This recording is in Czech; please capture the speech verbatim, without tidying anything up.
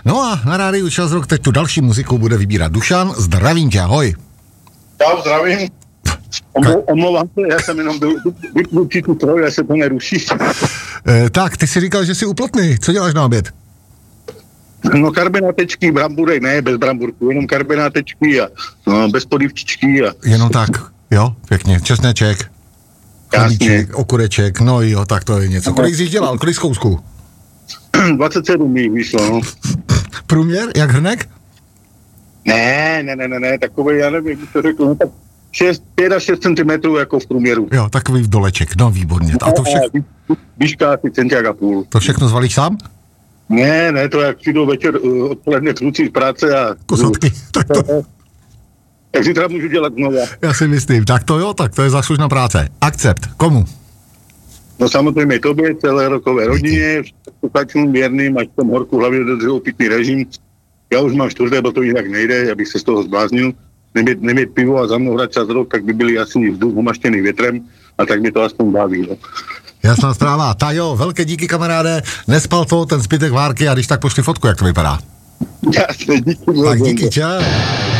No a na rádiu Čas Rock teď tu další muziku bude vybírat Dušan. Zdravím tě, ahoj. Čau, zdravím. Omlouvám se, já jsem jenom byl vypnutí tu troj, já se to neruší. E, tak, ty jsi říkal, že jsi uplotný. Co děláš na oběd? No karbonátečky, bramburek, ne, bez bramburku, jenom karbonátečky a no, bez polívčičky a... Jenom tak, jo, pěkně, česneček, chlebíček, okureček, no jo, tak to je něco. Kolik jsi dělal, kolik zkousků? dvacet sedm mi vyšlo, no. Průměr, jak hrnek? Ne, ne, ne, ne, ne, takový, já nevím, to řekl, no tak šest, pět až šest centimetrů jako v průměru. Jo, takový vdoleček, no výborně. A to všechno... Výška asi centiák a půl. To všechno zvalíš sám? Ne, ne, to jak přijdou večer uh, odpoledne kluci z práce a... Kosatky, tak to... Tak zítra můžu dělat znova. Já si myslím, tak to jo, tak to je zaslužná práce. Akcept, komu? No samozřejmě tobě, celé rokové rodině, posluchačům věrným, ať v tom horku hlavně dodržou pitný režim. Já už mám čtvrté, bo to jinak nejde, abych se z toho zbláznil. Nemít, nemít pivo a za mnou hrát Čas Rock, tak by byli asi vzduch umaštěný větrem a tak mi to aspoň baví. No. Jasná zpráva. Tajo, velké díky, kamaráde. Nespal to, ten zbytek várky a když tak pošli fotku, jak to vypadá. Jasně, díky. Tak díky, čau.